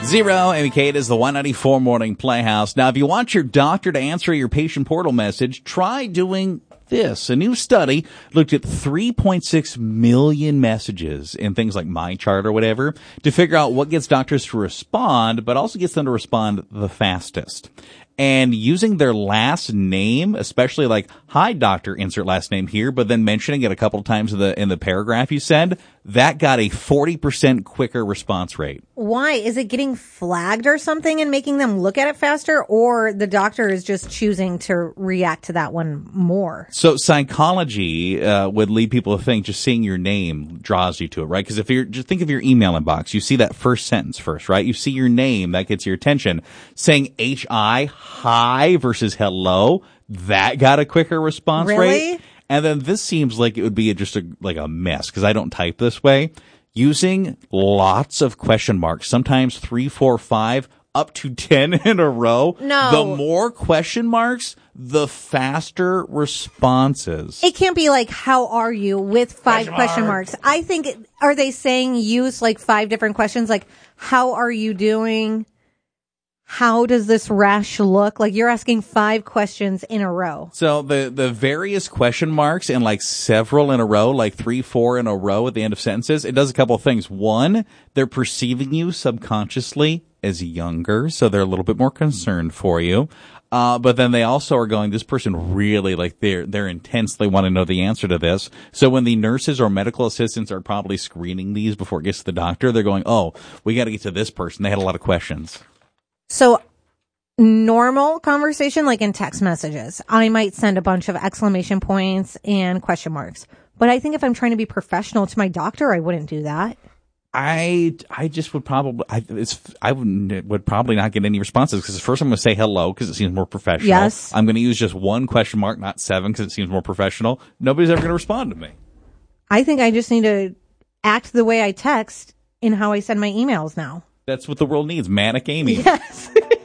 Zero, Amy Kate is the 194 Morning Playhouse. Now, if you want your doctor to answer your patient portal message, try doing this. A new study looked at 3.6 million messages in things like MyChart or whatever to figure out what gets doctors to respond, but also gets them to respond the fastest. And using their last name, especially like, hi, doctor, insert last name here, but then mentioning it a couple of times in the paragraph you send, that got a 40% quicker response rate. Why? Is it getting flagged or something and making them look at it faster, or the doctor is just choosing to react to that one more? So psychology would lead people to think just seeing your name draws you to it, right? Because if you're just think of your email inbox, you see that first sentence first, right? You see your name, that gets your attention. Saying hi versus hello, that got a quicker response rate. And then this seems like it would be just a mess because I don't type this way. Using lots of question marks, sometimes 3, 4, 5, up to 10 in a row. No. The more question marks, the faster responses. It can't be like, how are you with 5 question marks. I think, are they saying use like 5 different questions? Like, how are you doing? How does this rash look? Like, you're asking 5 questions in a row. So the various question marks and like several in a row, like 3, 4 in a row at the end of sentences, it does a couple of things. One, they're perceiving you subconsciously as younger, so they're a little bit more concerned for you. But then they also are going, this person really, like, they're intensely want to know the answer to this. So when the nurses or medical assistants are probably screening these before it gets to the doctor, they're going, oh, we got to get to this person. They had a lot of questions. So normal conversation, like in text messages, I might send a bunch of exclamation points and question marks. But I think if I'm trying to be professional to my doctor, I wouldn't do that. I just would probably, I would probably not get any responses because first I'm going to say hello because it seems more professional. Yes. I'm going to use just 1 question mark, not 7 because it seems more professional. Nobody's ever going to respond to me. I think I just need to act the way I text in how I send my emails now. That's what the world needs. Manic Amy. Yes.